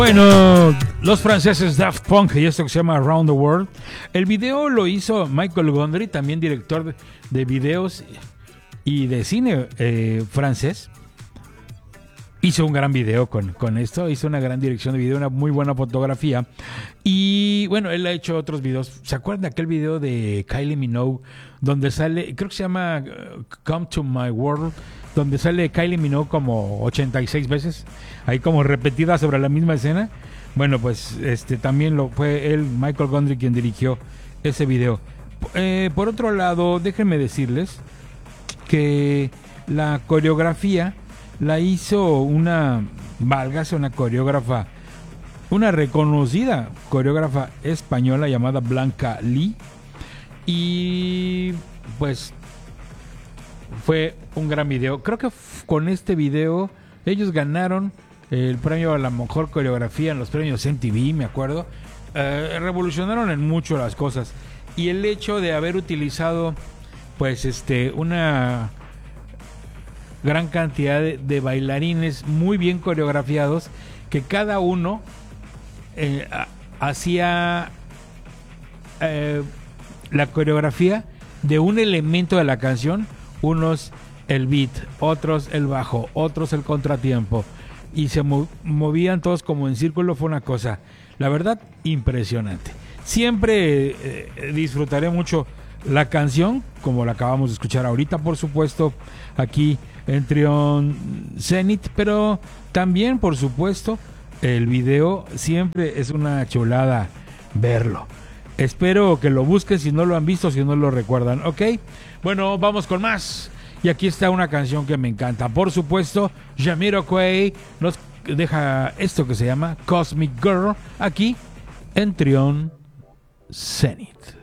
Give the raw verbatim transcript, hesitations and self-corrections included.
Bueno, los franceses Daft Punk y esto que se llama Around the World. El video lo hizo Michael Gondry, también director de, de videos y de cine eh, francés. Hizo un gran video con, con esto, hizo una gran dirección de video, una muy buena fotografía. Y bueno, él ha hecho otros videos. ¿Se acuerdan de aquel video de Kylie Minogue donde sale, creo que se llama uh, Come to My World, donde sale Kylie Minogue como ochenta y seis veces, ahí como repetida sobre la misma escena? Bueno, pues este también lo fue él, Michael Gondry, quien dirigió ese video. Eh, por otro lado, déjenme decirles que la coreografía la hizo una, válgase, una coreógrafa, una reconocida coreógrafa española llamada Blanca Lee. Y pues fue un gran video. Creo que f- con este video ellos ganaron el premio a la mejor coreografía en los premios M T V, me acuerdo. Eh, revolucionaron en mucho las cosas. Y el hecho de haber utilizado pues este una gran cantidad de, de bailarines muy bien coreografiados, que cada uno eh, a, hacía eh, la coreografía de un elemento de la canción, unos el beat, otros el bajo, otros el contratiempo, y se mo- movían todos como en círculo. Fue una cosa, la verdad, impresionante. Siempre eh, disfrutaré mucho la canción, como la acabamos de escuchar ahorita, por supuesto, aquí en Trión Zenith, pero también, por supuesto, el video siempre es una chulada verlo. Espero que lo busquen si no lo han visto, si no lo recuerdan, ¿ok? Bueno, vamos con más. Y aquí está una canción que me encanta. Por supuesto, Jamiroquai nos deja esto que se llama Cosmic Girl, aquí en Trión Zenith.